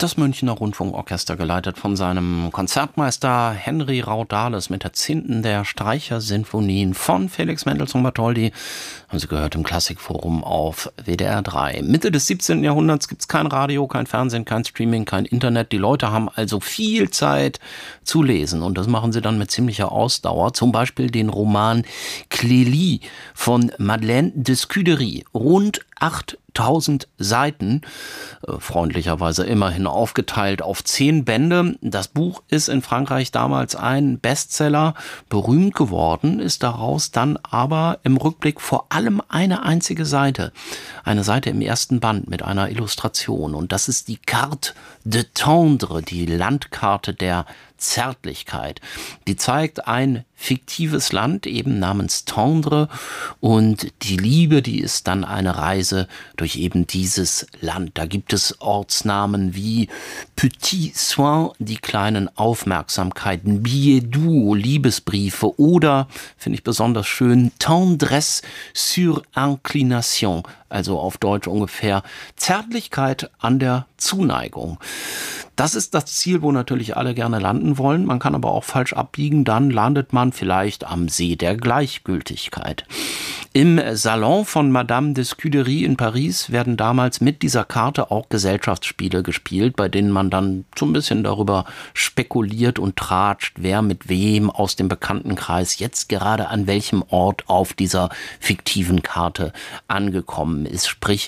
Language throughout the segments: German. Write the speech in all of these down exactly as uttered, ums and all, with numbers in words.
Das Münchner Rundfunkorchester, geleitet von seinem Konzertmeister Henry Raudales mit der zehnten der Streichersinfonien von Felix Mendelssohn Bartholdy, haben Sie gehört im Klassikforum auf W D R drei. Mitte des siebzehnten Jahrhunderts gibt es kein Radio, kein Fernsehen, kein Streaming, kein Internet. Die Leute haben also viel Zeit zu lesen und das machen sie dann mit ziemlicher Ausdauer. Zum Beispiel den Roman Clélie von Madeleine de Scudéry. Rund achttausend Seiten, äh, freundlicherweise immerhin aufgeteilt auf zehn Bände. Das Buch ist in Frankreich damals ein Bestseller. Berühmt geworden ist daraus dann aber im Rückblick vor allem eine einzige Seite. Eine Seite im ersten Band mit einer Illustration. Und das ist die Carte de Tendre, die Landkarte der Zärtlichkeit. Die zeigt ein fiktives Land, eben namens Tendre, und die Liebe, die ist dann eine Reise durch eben dieses Land. Da gibt es Ortsnamen wie Petit Soin, die kleinen Aufmerksamkeiten, Billet doux, Liebesbriefe, oder, finde ich besonders schön, Tendresse sur Inclination, also auf Deutsch ungefähr Zärtlichkeit an der Zuneigung. Das ist das Ziel, wo natürlich alle gerne landen wollen. Man kann aber auch falsch abbiegen. Dann landet man vielleicht am See der Gleichgültigkeit. Im Salon von Madame de Scudéry in Paris werden damals mit dieser Karte auch Gesellschaftsspiele gespielt, bei denen man dann so ein bisschen darüber spekuliert und tratscht, wer mit wem aus dem Bekanntenkreis jetzt gerade an welchem Ort auf dieser fiktiven Karte angekommen ist. Sprich,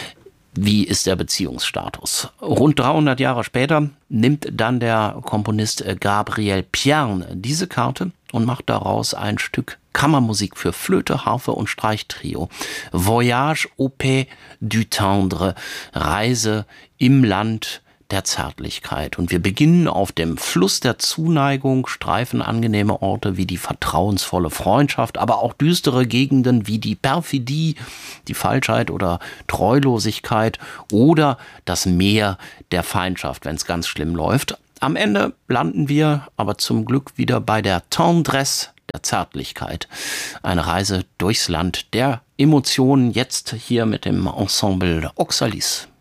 wie ist der Beziehungsstatus? Rund dreihundert Jahre später nimmt dann der Komponist Gabriel Pierne diese Karte und macht daraus ein Stück Kammermusik für Flöte, Harfe und Streichtrio. Voyage au Pays du Tendre, Reise im Land der Zärtlichkeit. Und wir beginnen auf dem Fluss der Zuneigung, streifen angenehme Orte wie die vertrauensvolle Freundschaft, aber auch düstere Gegenden wie die Perfidie, die Falschheit oder Treulosigkeit oder das Meer der Feindschaft, wenn es ganz schlimm läuft. Am Ende landen wir aber zum Glück wieder bei der Tendresse, der Zärtlichkeit. Eine Reise durchs Land der Emotionen, jetzt hier mit dem Ensemble Oxalis.